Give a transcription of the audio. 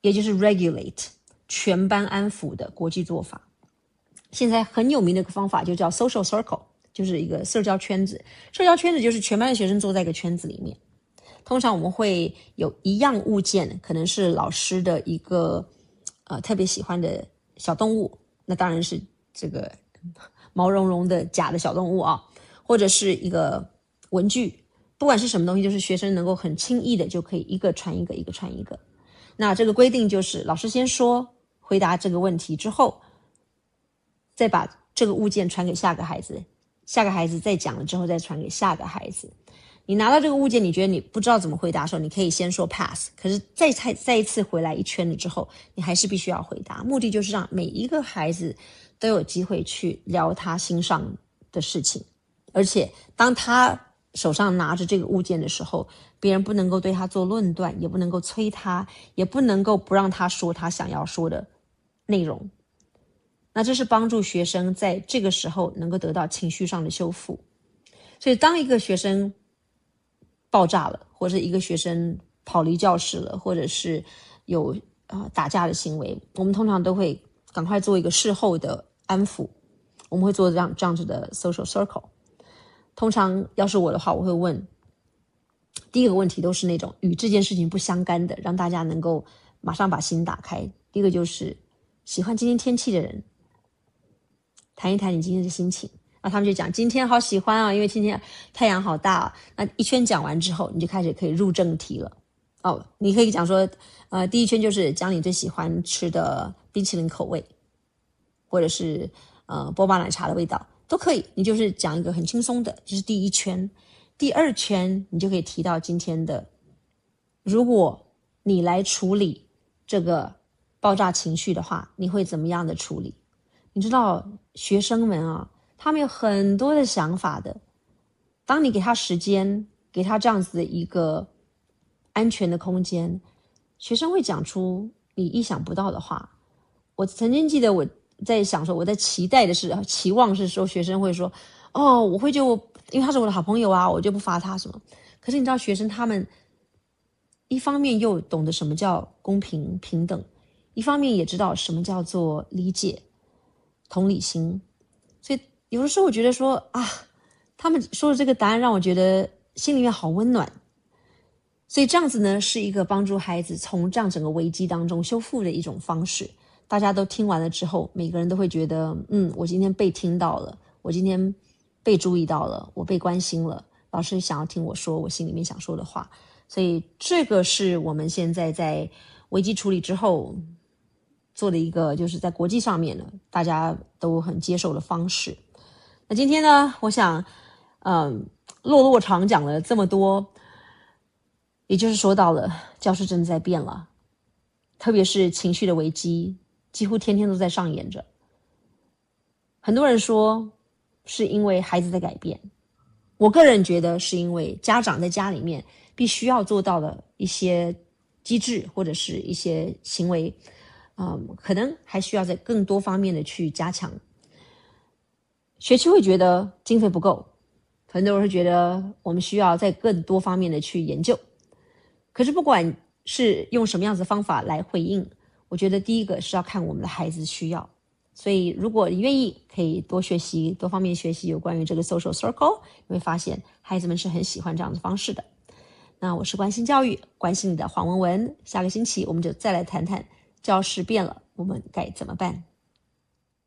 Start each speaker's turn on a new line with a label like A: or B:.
A: 也就是 regulate 全班安抚的国际做法。现在很有名的一个方法就叫 social circle， 就是一个社交圈子。社交圈子就是全班的学生坐在一个圈子里面，通常我们会有一样物件，可能是老师的一个特别喜欢的小动物，那当然是这个毛茸茸的假的小动物啊，或者是一个文具，不管是什么东西，就是学生能够很轻易的就可以一个传一个，一个传一个。那这个规定就是老师先说回答这个问题之后，再把这个物件传给下个孩子，下个孩子再讲了之后再传给下个孩子。你拿到这个物件，你觉得你不知道怎么回答的时候，你可以先说 pass， 可是再一次回来一圈了之后，你还是必须要回答。目的就是让每一个孩子都有机会去聊他心上的事情，而且当他手上拿着这个物件的时候，别人不能够对他做论断，也不能够催他，也不能够不让他说他想要说的内容。那这是帮助学生在这个时候能够得到情绪上的修复。所以当一个学生爆炸了，或者一个学生跑离教室了，或者是有打架的行为，我们通常都会赶快做一个事后的安抚，我们会做这样子的 social circle。 通常要是我的话，我会问第一个问题都是那种与这件事情不相干的，让大家能够马上把心打开。第一个就是喜欢今天天气的人，谈一谈你今天的心情。那他们就讲今天好喜欢啊，因为今天太阳好大啊。那一圈讲完之后，你就开始可以入正题了。你可以讲说第一圈就是讲你最喜欢吃的冰淇淋口味，或者是波霸奶茶的味道都可以，你就是讲一个很轻松的，这是第一圈。第二圈你就可以提到今天的，如果你来处理这个爆炸情绪的话，你会怎么样的处理？你知道学生们啊，他们有很多的想法的。当你给他时间，给他这样子的一个安全的空间，学生会讲出你意想不到的话。我曾经记得我在想说，我在期望是说学生会说我会就因为他是我的好朋友啊，我就不罚他什么。可是你知道学生他们一方面又懂得什么叫公平平等，一方面也知道什么叫做理解同理心。所以有的时候我觉得说他们说的这个答案让我觉得心里面好温暖。所以这样子呢，是一个帮助孩子从这样整个危机当中修复的一种方式。大家都听完了之后，每个人都会觉得我今天被听到了，我今天被注意到了，我被关心了，老师想要听我说我心里面想说的话。所以这个是我们现在在危机处理之后做的一个，就是在国际上面呢大家都很接受的方式。那今天呢，我想落长讲了这么多，也就是说到了教室真的在变了，特别是情绪的危机几乎天天都在上演着。很多人说是因为孩子在改变，我个人觉得是因为家长在家里面必须要做到的一些机制或者是一些行为可能还需要在更多方面的去加强。学区会觉得经费不够，很多人会觉得我们需要在更多方面的去研究。可是不管是用什么样子的方法来回应，我觉得第一个是要看我们的孩子需要。所以如果你愿意，可以多学习，多方面学习有关于这个 social circle， 你会发现孩子们是很喜欢这样的方式的。那我是关心教育，关心你的黄文文，下个星期我们就再来谈谈教室变了，我们该怎么办。